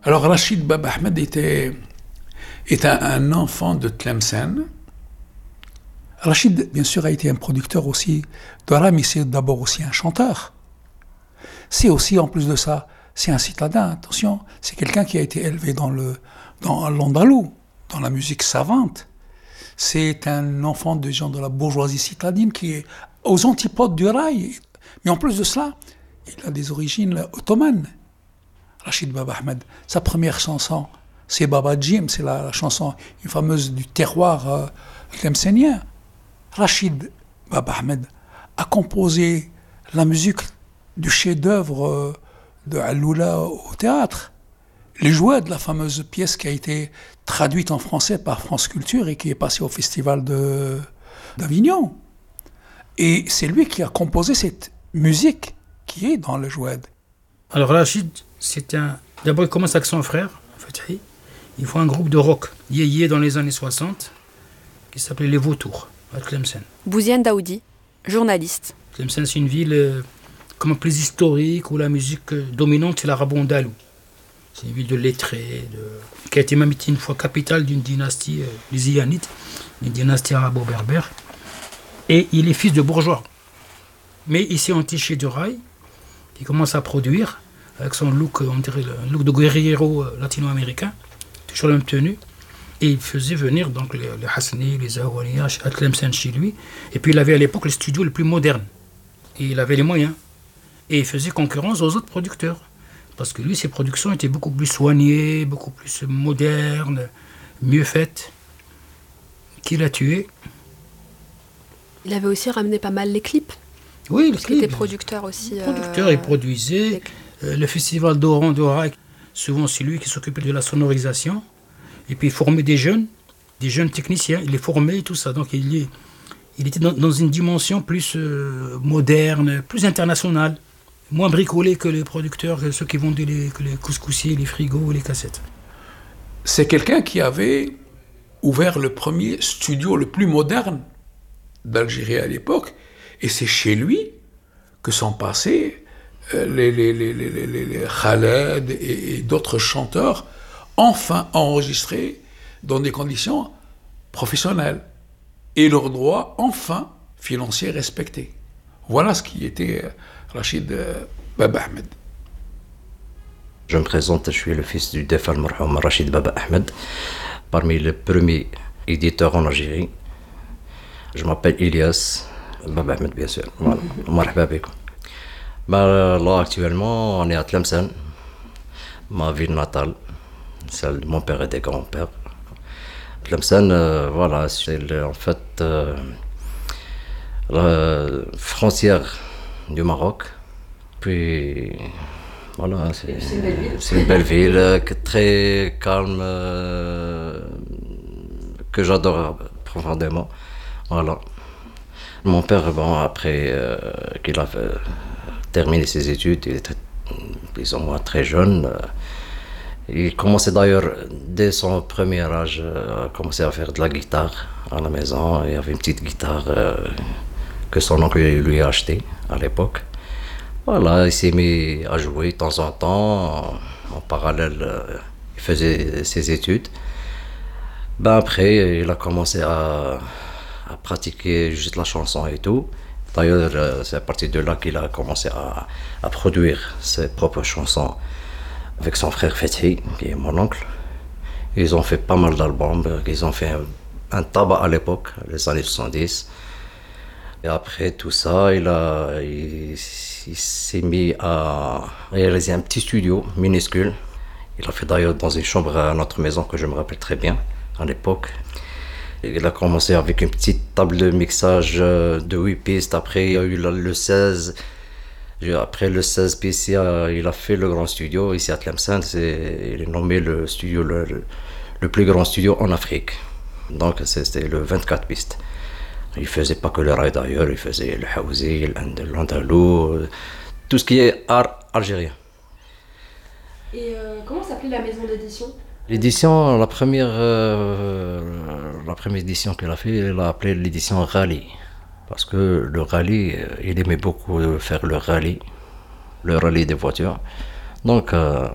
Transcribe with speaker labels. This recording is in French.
Speaker 1: Alors Rachid Baba Ahmed est un enfant de Tlemcen. Rachid, bien sûr, a été un producteur aussi de rap, mais c'est d'abord aussi un chanteur. C'est aussi, en plus de ça, c'est un citadin, attention. C'est quelqu'un qui a été élevé dans l'andalou, dans la musique savante. C'est un enfant des gens de la bourgeoisie citadine qui est aux antipodes du rail. Mais en plus de cela, il a des origines ottomanes. Rachid Baba Ahmed, sa première chanson, c'est Baba Jim, c'est la chanson, une fameuse du terroir tlemcenien. Rachid Baba Ahmed a composé la musique du chef-d'œuvre de Alloula au théâtre. Les jouets de la fameuse pièce qui a été traduite en français par France Culture et qui est passée au festival d'Avignon. Et c'est lui qui a composé cette musique qui est dans le jouet.
Speaker 2: Alors Rachid, d'abord il commence avec son frère, Fethi. Ils font un groupe de rock, yéyé dans les années 60, qui s'appelait Les Vautours, à Tlemcen.
Speaker 3: Bouziane Daoudi, journaliste.
Speaker 2: Tlemcen, c'est une ville comme plus historique, où la musique dominante, c'est l'arabo-andalou. C'est une ville de lettrés, qui a été même une fois capitale d'une dynastie, les Iyanides, une dynastie arabo-berbère. Et il est fils de bourgeois. Mais ici, entiché du rail, il commence à produire, avec son look, on dirait un look de guerriero latino-américain, toujours la même tenue. Et il faisait venir donc les Hassani, les Zahouania, à Tlemcen chez lui. Et puis il avait à l'époque le studio le plus moderne. Et il avait les moyens. Et il faisait concurrence aux autres producteurs. Parce que lui, ses productions étaient beaucoup plus soignées, beaucoup plus modernes, mieux faites. Qui l'a tué.
Speaker 3: Il avait aussi ramené pas mal les clips.
Speaker 2: Oui,
Speaker 3: parce qu'il était producteur aussi.
Speaker 2: Producteur, il produisait. Le festival d'Oran d'Oraï, souvent c'est lui qui s'occupait de la sonorisation. Et puis il formait des jeunes techniciens. Il les formait et tout ça. Donc il était dans une dimension plus moderne, plus internationale. Moins bricolé que les producteurs, ceux qui vendaient les couscoussiers, les frigos, les cassettes.
Speaker 1: C'est quelqu'un qui avait ouvert le premier studio le plus moderne d'Algérie à l'époque. Et c'est chez lui que sont passés les Khaled et d'autres chanteurs, enfin enregistrés dans des conditions professionnelles. Et leurs droits, enfin, financiers respectés. Voilà ce qui était Rachid Baba Ahmed.
Speaker 4: Je me présente, je suis le fils du défunt Marhoum Rachid Baba Ahmed, parmi les premiers éditeurs en Algérie. Je m'appelle Ilyas Baba Ahmed, bien sûr. Voilà. Marhaba bikoum. Là, actuellement, on est à Tlemcen, ma ville natale, celle de mon père et des grands-pères. Tlemcen, voilà, c'est en fait la frontière du Maroc. Puis, voilà, c'est une belle ville, très calme, que j'adore profondément. Voilà. Mon père, après qu'il a terminé ses études, il était plus ou moins très jeune. Il commençait d'ailleurs, dès son premier âge, à commencer à faire de la guitare à la maison. Il y avait une petite guitare que son oncle lui a achetée à l'époque. Voilà, il s'est mis à jouer de temps en temps. En parallèle, il faisait ses études. Après, il a commencé à pratiquer juste la chanson et tout. D'ailleurs, c'est à partir de là qu'il a commencé à produire ses propres chansons avec son frère Fethi, qui est mon oncle. Ils ont fait pas mal d'albums, ils ont fait un tabac à l'époque, les années 70. Et après tout ça, il s'est mis à réaliser un petit studio minuscule. Il a fait d'ailleurs dans une chambre à notre maison que je me rappelle très bien à l'époque. Il a commencé avec une petite table de mixage de 8 pistes. Après, il y a eu le 16. Après le 16 pistes, il a fait le grand studio ici à Tlemcen. Il est nommé le studio le plus grand studio en Afrique. Donc, c'était le 24 pistes. Il ne faisait pas que le rail d'ailleurs, il faisait le haouzi, l'andalou, tout ce qui est art algérien.
Speaker 3: Et comment s'appelait la maison d'édition ?
Speaker 4: L'édition, la première édition qu'il a fait, il l'a appelée l'édition Rally. Parce que le rallye, il aimait beaucoup faire le rallye des voitures. Donc,